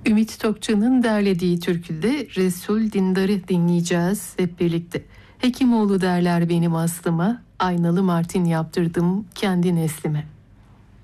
Ümit Tokçı'nın derlediği türküde Resul Dindar'ı dinleyeceğiz hep birlikte. Hekimoğlu derler benim aslıma, aynalı martin yaptırdım kendi neslime.